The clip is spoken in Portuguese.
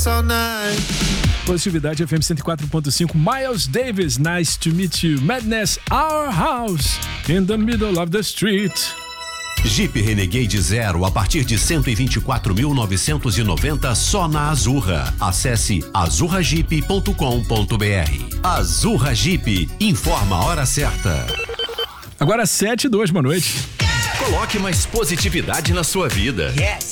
dance all night. Positividade FM 104.5, Miles Davis, nice to meet you. Madness, our house, in the middle of the street. Jeep Renegade Zero a partir de 124.990 só na Azurra. Acesse azurrajeep.com.br. Azurra Jeep, informa a hora certa. Agora 7:02, boa noite. Coloque mais positividade na sua vida. Yes.